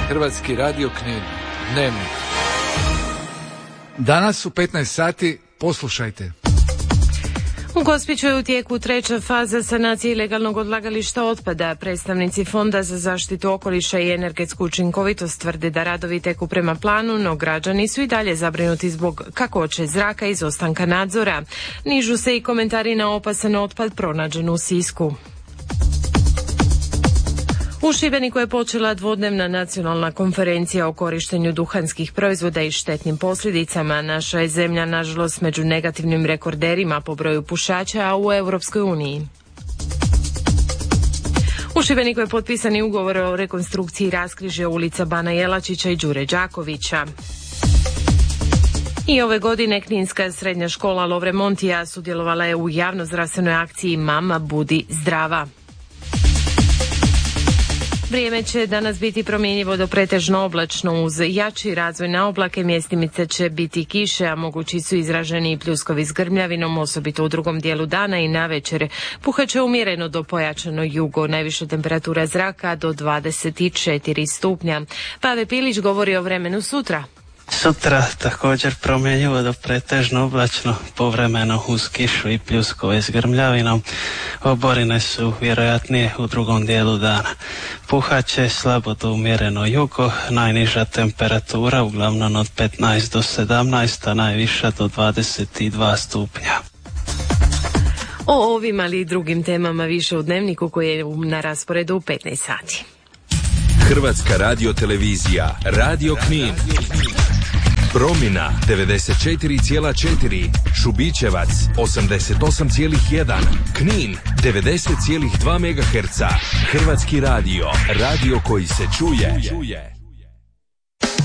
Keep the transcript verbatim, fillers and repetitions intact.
Hrvatski radio Knin. Dnevnik. Danas u petnaest sati poslušajte. U Gospiću je u tijeku treća faza sanacije ilegalnog odlagališta otpada. Predstavnici Fonda za zaštitu okoliša i energetsku učinkovitost tvrde da radovi teku prema planu, no građani su i dalje zabrinuti zbog kakvoće zraka i izostanka nadzora. Nižu se i komentari na opasan otpad pronađen u Sisku. U Šibeniku je počela dvodnevna nacionalna konferencija o korištenju duhanskih proizvoda i štetnim posljedicama. Naša je zemlja, nažalost, među negativnim rekorderima po broju pušača, a u Europskoj uniji. U Šibeniku je potpisan i ugovor o rekonstrukciji raskrižja ulica Bana Jelačića i Đure Đakovića. I ove godine Kninska srednja škola Lovre Montija sudjelovala je u javnozdravstvenoj akciji Mama budi zdrava. Vrijeme će danas biti promjenjivo do pretežno oblačno uz jači razvoj na oblake, mjestimice će biti kiše, a mogući su izraženi i pljuskovi s grmljavinom, osobito u drugom dijelu dana i navečer. Puhat će umjereno do pojačano jugo, najviša temperatura zraka do dvadeset četiri stupnja. Pave Pilić govori o vremenu sutra. Sutra također promjenjivo do pretežno oblačno, povremeno uz kišu i pljuskove s grmljavinom. Oborine su vjerojatnije u drugom dijelu dana. Puhat će slabo do umjereno jugo, najniža temperatura uglavnom od petnaest do sedamnaest, a najviša do dvadeset dva stupnja. O ovim, ali i drugim temama više u Dnevniku koji je na rasporedu u petnaest sati. Hrvatska radiotelevizija, Radio Knin. Promina devedeset četiri zarez četiri, Šubićevac osamdeset osam zarez jedan, Knin devedeset zarez dva megaherca. Hrvatski radio, radio koji se čuje.